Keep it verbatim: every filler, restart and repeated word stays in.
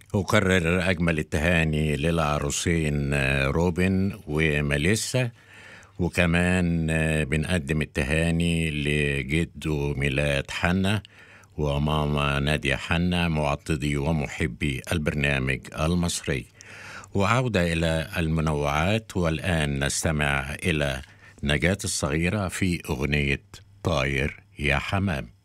أكرر أجمل التهاني للعروسين روبن وميليسا، وكمان بنقدم التهاني لجدو ميلاد حنا وماما نادية حنا، معطدي ومحبي البرنامج المصري. وعودة إلى المنوعات، والآن نستمع إلى نجاة الصغيرة في أغنية طاير يا حمام.